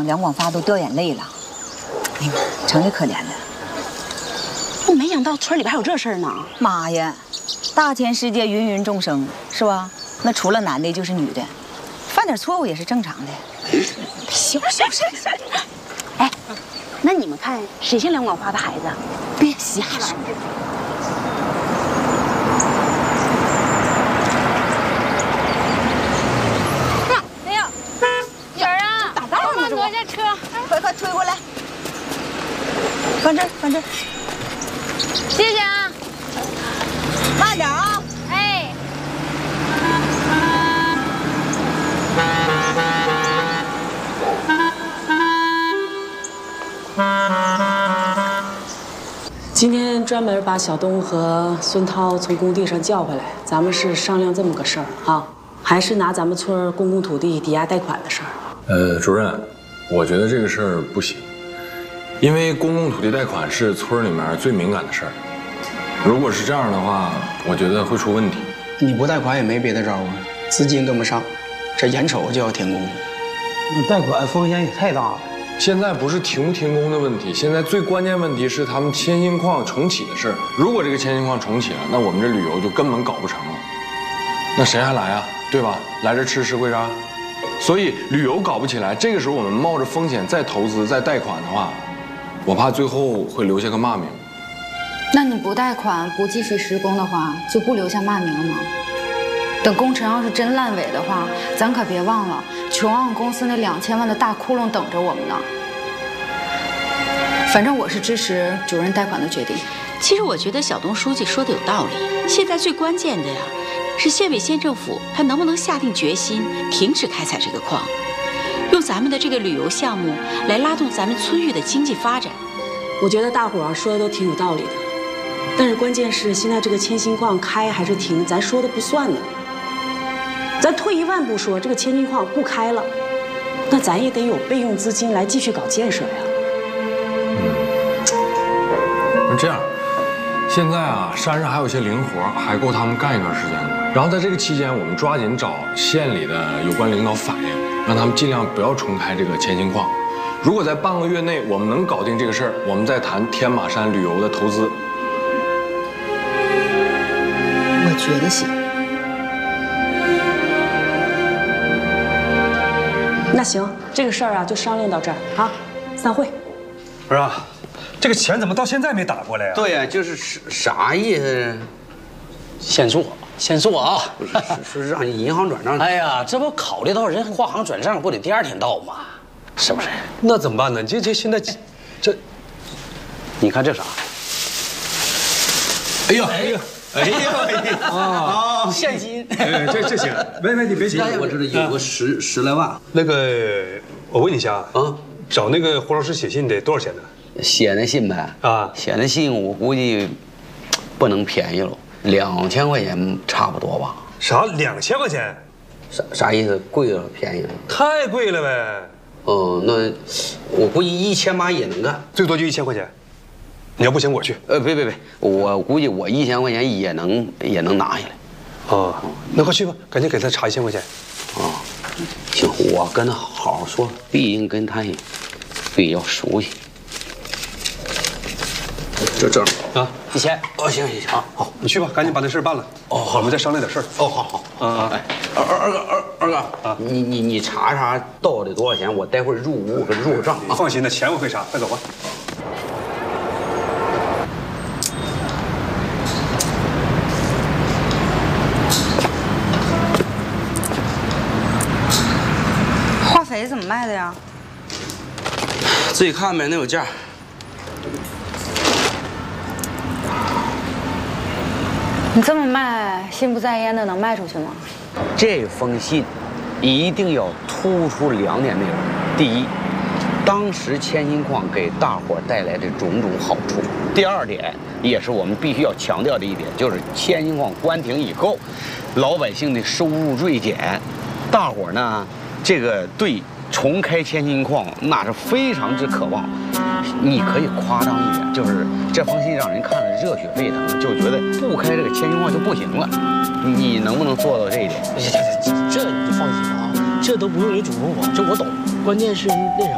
梁广发都掉眼泪了，哎呀，成的可怜了。 我没想到村里边还有这事儿呢。 妈呀，大千世界芸芸众生是吧？那除了男的就是女的，犯点错误也是正常的。 行。哎，那你们看谁像梁广发的孩子？别瞎说。 哎呀， 婶儿啊， 打道呢， 挪下车， 快推过来，放这儿。 谢谢啊。 慢点啊！ 哎， 今天专门把小东和孙涛从工地上叫回来，咱们是商量这么个事儿啊，还是拿咱们村公共土地抵押贷款的事儿。 主任，我觉得这个事儿不行，因为公共土地贷款是村里面最敏感的事儿。如果是这样的话，我觉得会出问题。 你不贷款也没别的招啊，资金跟不上，这眼瞅就要停工了。 那贷款风险也太大了。 现在不是停不停工的问题，现在最关键问题是他们千辛矿重启的事儿。如果这个千辛矿重启了，那我们这旅游就根本搞不成了。那谁还来啊？对吧？来这吃贵啥？所以旅游搞不起来，这个时候我们冒着风险再投资再贷款的话，我怕最后会留下个骂名。 那你不贷款不继续施工的话，就不留下骂名了吗？等工程要是真烂尾的话，咱可别忘了琼昂公司那2000万的大窟窿等着我们呢。反正我是支持主任贷款的决定。 其实我觉得小东书记说的有道理，现在最关键的呀，是县委县政府他能不能下定决心停止开采这个矿，用咱们的这个旅游项目来拉动咱们村域的经济发展。 我觉得大伙儿说的都挺有道理的，但是关键是现在这个千辛矿开还是停，咱说的不算呢。咱退一万步说，这个千辛矿不开了，那咱也得有备用资金来继续搞建设呀。 那这样，现在啊，山上还有一些零活，还够他们干一段时间的。然后在这个期间，我们抓紧找县里的有关领导反映，让他们尽量不要重开这个千辛矿。如果在半个月内我们能搞定这个事儿，我们再谈天马山旅游的投资。 我觉得行。 那行，这个事儿啊就商量到这儿啊，散会。 不是啊，这个钱怎么到现在没打过来呀？ 对呀，就是啥意思？ 先做啊！ 是让银行转账。 哎呀，这不考虑到人华行转账不得第2天到吗？是不是？ 那怎么办呢？这现在， 你看这啥？ 哎呀！啊！ 现金。 这行，没你别急， 我这里有个十来万。 那个，我问你一下啊， 找那个胡老师写信得多少钱呢？ 写那信呗啊，写那信我估计不能便宜了，2000块钱差不多吧。 啥？2000块钱？ 啥意思？贵了便宜了？ 太贵了呗。 哦，那我估计1800也能干， 最多就1000块钱。你要不行我去。 别，我估计我1000块钱也能拿下来。 哦，那快去吧，赶紧给他查1000块钱。 哦，行，我跟他好好说，毕竟跟他也比较熟悉。这正好啊 ，1000。哦，行， 好，你去吧，赶紧把这事办了。哦，好，我们再商量点事儿。 哦，好。哎，二哥啊，你查到底多少钱？我待会儿入屋和入账啊。 放心的，钱我会查，快走吧。 化肥怎么卖的呀？ 自己看呗，那有价。 你这么卖，心不在焉的能卖出去吗？ 这封信一定要突出2点内容：第一，当时千辛矿给大伙带来的种种好处；第2点，也是我们必须要强调的一点，就是千辛矿关停以后，老百姓的收入锐减，大伙呢，这个对重开千辛矿那是非常之渴望。你可以夸张一点，就是这封信让人看了热血沸腾，就觉得不开这个千辛矿就不行了。你能不能做到这一点？ 这你放心啊，这都不用你嘱咐我，这我懂。关键是那啥。